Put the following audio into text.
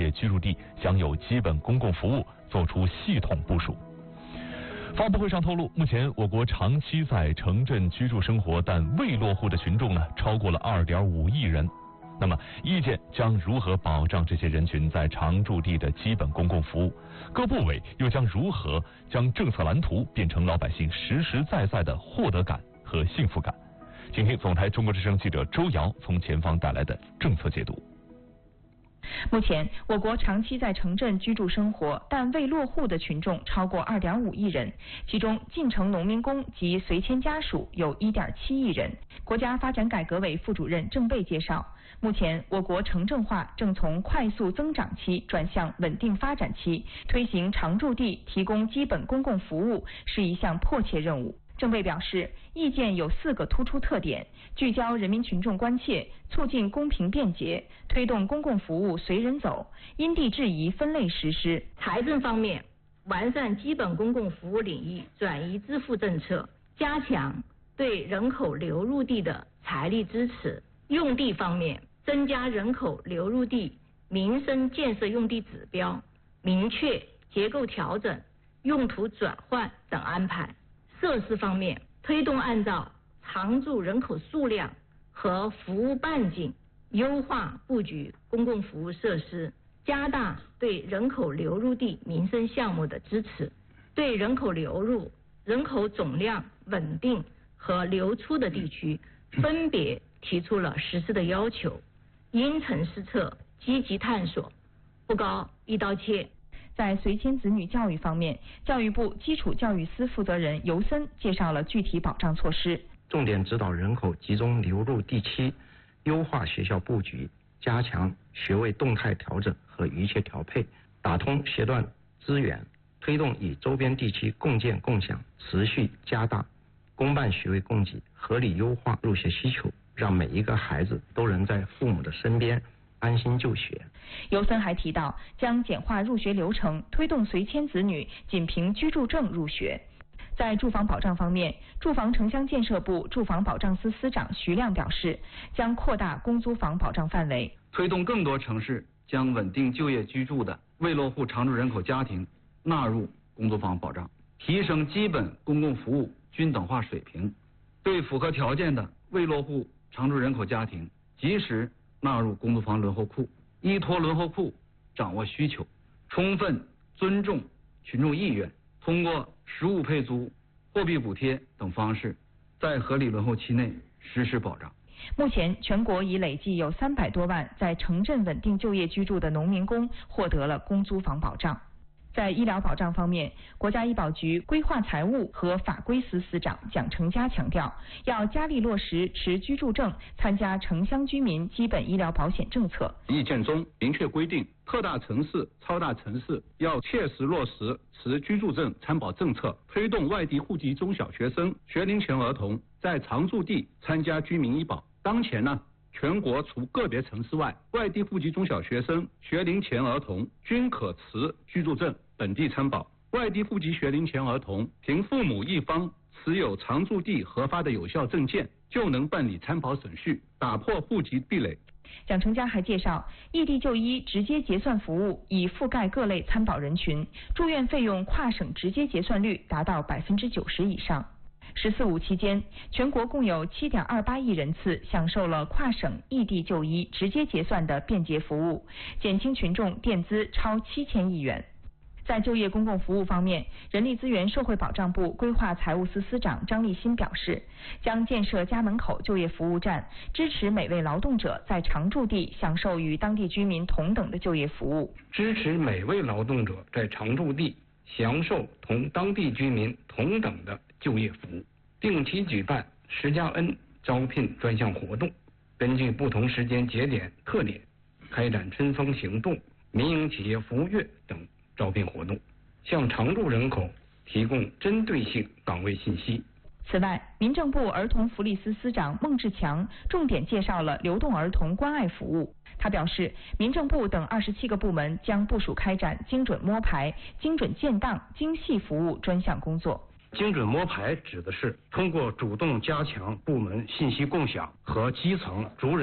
业居住地享有基本公共服务作出系统部署。发布会上透露，目前我国长期在城镇居住生活但未落户的群众超过了2.5亿人。那么，意见将如何保障这些人群在常住地的基本公共服务？各部委又将如何将政策蓝图变成老百姓实实在在的获得感和幸福感？请听总台中国之声记者周瑶从前方带来的政策解读。 目前，我国长期在城镇居住生活但未落户的群众超过2.5亿人，其中进城农民工及随迁家属有1.7亿人。国家发展改革委副主任郑贝介绍，目前我国城镇化正从快速增长期转向稳定发展期，推行常住地提供基本公共服务是一项迫切任务。郑贝表示，意见有4个突出特点：聚焦人民群众关切，促进公平便捷，推动公共服务随人走，因地制宜分类实施。 财政方面，完善基本公共服务领域转移支付政策，加强对人口流入地的财力支持。用地方面，增加人口流入地民生建设用地指标，明确结构调整、用途转换等安排。设施方面，推动按照常住人口数量和服务半径优化布局公共服务设施，加大对人口流入地民生项目的支持，对人口流入、人口总量稳定和流出的地区分别提出了实施的要求，因城施策，积极探索，不搞一刀切。 在随迁子女教育方面，教育部基础教育司负责人尤森介绍了具体保障措施。 重点指导人口集中流入地区，优化学校布局，加强学位动态调整和预切调配，打通学段资源，推动与周边地区共建共享，持续加大公办学位供给，合理优化入学需求，让每一个孩子都能在父母的身边安心就学。 尤森还提到，将简化入学流程，推动随迁子女仅凭居住证入学。在住房保障方面，住房城乡建设部住房保障司司长徐亮表示，将扩大公租房保障范围， 推动更多城市将稳定就业居住的未落户常住人口家庭纳入公租房保障，提升基本公共服务均等化水平，对符合条件的未落户常住人口家庭及时纳入公租房轮候库，依托轮候库掌握需求，充分尊重群众意愿，通过实物配租、货币补贴等方式，在合理轮候期内实施保障。 目前，全国已累计有300多万在城镇稳定就业居住的农民工获得了公租房保障。在医疗保障方面，国家医保局规划财务和法规司司长蒋成家强调，要加力落实持居住证参加城乡居民基本医疗保险政策。 意见中明确规定，特大城市、超大城市要切实落实持居住证参保政策，推动外地户籍中小学生、学龄前儿童在常住地参加居民医保。当前呢，全国除个别城市外，外地户籍中小学生、学龄前儿童均可持居住证本地参保。外地户籍学龄前儿童凭父母一方持有常住地核发的有效证件，就能办理参保手续，打破户籍壁垒。 蒋成家还介绍，异地就医直接结算服务已覆盖各类参保人群，住院费用跨省直接结算率达到90%以上。“14·5”期间，全国共有7.28亿人次享受了跨省异地就医直接结算的便捷服务，减轻群众垫资超7000亿元。在就业公共服务方面，人力资源社会保障部规划财务司司长张立新表示，将建设家门口就业服务站，支持每位劳动者在常住地享受与当地居民同等的就业服务， 支持每位劳动者在常住地享受同当地居民同等的就业服务，定期举办10+N招聘专项活动，根据不同时间节点特点，开展春风行动、民营企业服务月等招聘活动，向常住人口提供针对性岗位信息。 此外，民政部儿童福利司司长孟志强重点介绍了流动儿童关爱服务。他表示，民政部等27个部门将部署开展精准摸排、精准建档、精细服务专项工作。 精准摸排指的是通过主动加强部门信息共享和基层逐人